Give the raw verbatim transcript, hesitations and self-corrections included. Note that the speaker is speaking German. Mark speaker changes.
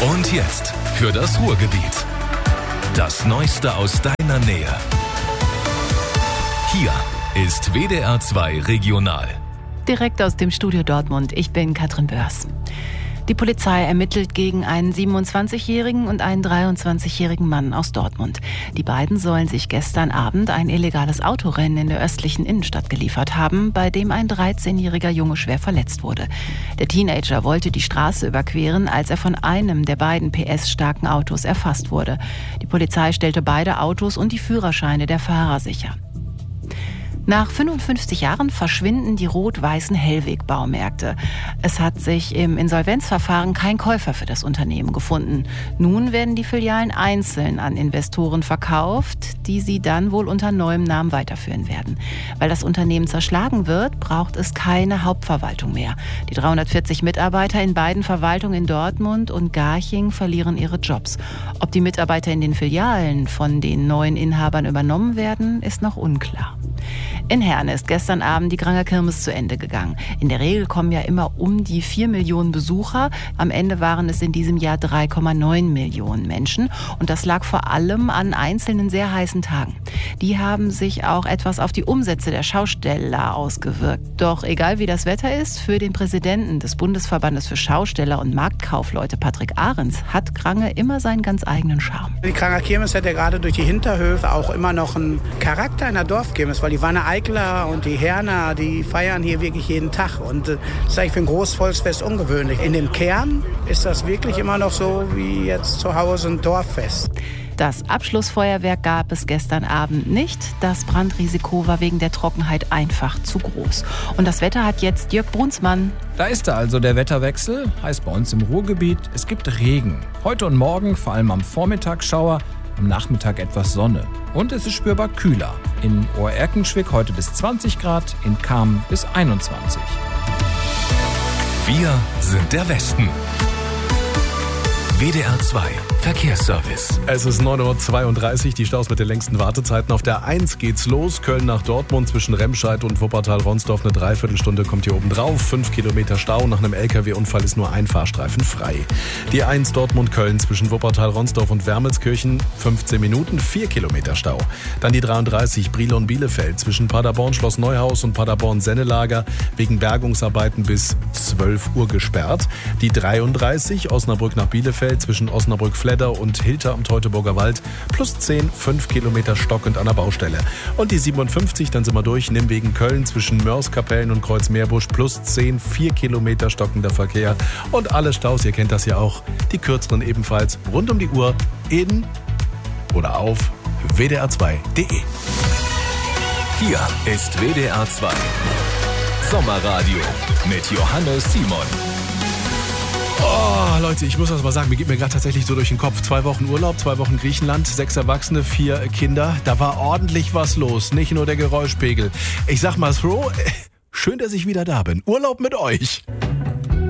Speaker 1: Und jetzt für das Ruhrgebiet. Das Neueste aus deiner Nähe. Hier ist W D R zwei Regional.
Speaker 2: Direkt aus dem Studio Dortmund. Ich bin Katrin Börs. Die Polizei ermittelt gegen einen siebenundzwanzigjährigen und einen dreiundzwanzigjährigen Mann aus Dortmund. Die beiden sollen sich gestern Abend ein illegales Autorennen in der östlichen Innenstadt geliefert haben, bei dem ein dreizehnjähriger Junge schwer verletzt wurde. Der Teenager wollte die Straße überqueren, als er von einem der beiden P S-starken Autos erfasst wurde. Die Polizei stellte beide Autos und die Führerscheine der Fahrer sicher. Nach fünfundfünfzig Jahren verschwinden die rot-weißen Hellweg-Baumärkte. Es hat sich im Insolvenzverfahren kein Käufer für das Unternehmen gefunden. Nun werden die Filialen einzeln an Investoren verkauft, die sie dann wohl unter neuem Namen weiterführen werden. Weil das Unternehmen zerschlagen wird, braucht es keine Hauptverwaltung mehr. Die dreihundertvierzig Mitarbeiter in beiden Verwaltungen in Dortmund und Garching verlieren ihre Jobs. Ob die Mitarbeiter in den Filialen von den neuen Inhabern übernommen werden, ist noch unklar. In Herne ist gestern Abend die Granger Kirmes zu Ende gegangen. In der Regel kommen ja immer um die vier Millionen Besucher. Am Ende waren es in diesem Jahr drei Komma neun Millionen Menschen. Und das lag vor allem an einzelnen sehr heißen Tagen. Die haben sich auch etwas auf die Umsätze der Schausteller ausgewirkt. Doch egal wie das Wetter ist, für den Präsidenten des Bundesverbandes für Schausteller und Marktkaufleute, Patrick Ahrens, hat Grange immer seinen ganz eigenen Charme.
Speaker 3: Die Granger Kirmes hat ja gerade durch die Hinterhöfe auch immer noch einen Charakter einer Dorfkirmes, weil die Wanne Eikler und die Herner, die feiern hier wirklich jeden Tag. Und das ist eigentlich für ein großes Volksfest ungewöhnlich. In dem Kern ist das wirklich immer noch so wie jetzt zu Hause ein Dorffest.
Speaker 2: Das Abschlussfeuerwerk gab es gestern Abend nicht. Das Brandrisiko war wegen der Trockenheit einfach zu groß. Und das Wetter hat jetzt Jörg Brunsmann.
Speaker 4: Da ist er also, der Wetterwechsel. Heißt bei uns im Ruhrgebiet, es gibt Regen. Heute und morgen, vor allem am Vormittag Schauer, am Nachmittag etwas Sonne. Und es ist spürbar kühler. In Oerkenschwick heute bis zwanzig Grad, in Cham bis einundzwanzig.
Speaker 1: Wir sind der Westen. W D R zwei Verkehrsservice.
Speaker 5: Es ist neun Uhr zweiunddreißig, die Staus mit den längsten Wartezeiten. Auf der eins geht's los, Köln nach Dortmund zwischen Remscheid und Wuppertal-Ronsdorf. Eine Dreiviertelstunde kommt hier oben drauf. Fünf Kilometer Stau. Nach einem L K W-Unfall ist nur ein Fahrstreifen frei. Die eins Dortmund-Köln zwischen Wuppertal-Ronsdorf und Wermelskirchen. fünfzehn Minuten, vier Kilometer Stau. Dann die dreiunddreißig Brilon-Bielefeld zwischen Paderborn-Schloss Neuhaus und Paderborn-Sennelager. Wegen Bergungsarbeiten bis zwölf Uhr gesperrt. Die dreiunddreißig Osnabrück nach Bielefeld zwischen Osnabrück-Fledder und Hilter am Teutoburger Wald plus zehn, fünf Kilometer stockend an der Baustelle. Und die siebenundfünfzig, dann sind wir durch, Nimwegen Köln zwischen Mörs-Kapellen und Kreuzmeerbusch plus zehn, vier Kilometer stockender Verkehr. Und alle Staus, ihr kennt das ja auch, die kürzeren ebenfalls rund um die Uhr in oder auf w d r zwei punkt d e.
Speaker 1: Hier ist W D R zwei Sommerradio mit Johannes Simon.
Speaker 5: Oh, Leute, ich muss das mal sagen, mir geht mir gerade tatsächlich so durch den Kopf. Zwei Wochen Urlaub, zwei Wochen Griechenland, sechs Erwachsene, vier Kinder. Da war ordentlich was los, nicht nur der Geräuschpegel. Ich sag mal so, schön, dass ich wieder da bin. Urlaub mit euch.